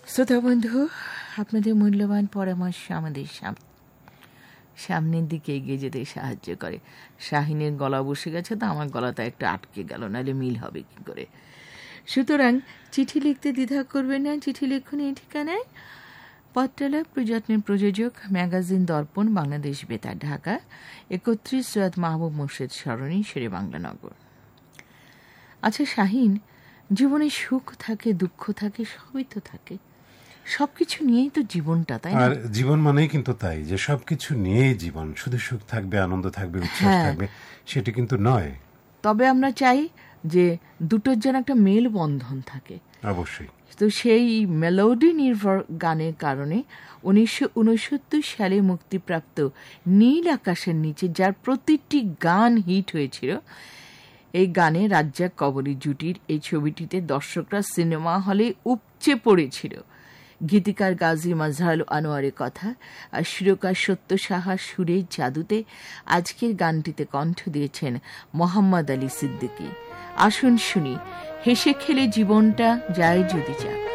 শ্রোতা বন্ধু, আপনাদের মূল্যবান পরামর্শ আমাদের সামনের দিকে এগিয়ে যেতে সাহায্য করে। শাহিনের গলা বসে গেছে, তো আমার গলাটা একটু আটকে গেল, নাহলে মিল হবে কি করে। সুতরাং চিঠি লিখতে দ্বিধা করবেন না। চিঠি লিখুন এই ঠিকানায়: পত্রালয়, প্রযত্নের প্রযোজক, ম্যাগাজিন দর্পণ, বাংলাদেশ বেতার, ঢাকা ৩১ সৈয়দ মাহবুব মোর্শেদ সরণি, শেরে বাংলানগর। আচ্ছা শাহিন, জীবনে সুখ থাকে, দুঃখ থাকে, সবই তো থাকে, সবকিছু নিয়েই তো জীবনটা, তাই না? আর জীবন মানেই কিন্তু তাই যে সবকিছু নিয়েই জীবন, শুধু সুখ থাকবে, আনন্দ থাকবে, উচ্ছ্বাস থাকবে, সেটা কিন্তু নয়। তবে আমরা চাই যে দুটোর যেন একটা মেলবন্ধন থাকে। অবশ্যই। তো সেই মেলোডি নির্ভর গানের কারণে 1969 সালে মুক্তিপ্রাপ্ত নীল আকাশের নিচে, যার প্রতিটি গান হিট হয়েছিল, এই গানে রাজ্জাক কবরী জুটির এই ছবিটিতে দর্শকরা সিনেমা হলে উপচে পড়েছিল। গীতিকার গাজী মাজহারুল আনোয়ারের কথা আর সুরকার সত্য সাহার সুরের জাদুতে আজকের গানটিতে কণ্ঠ দিয়েছেন মোহাম্মদ আলী সিদ্দিকী। আসুন শুনি, হেসে খেলে জীবনটা যায় যদি যাক।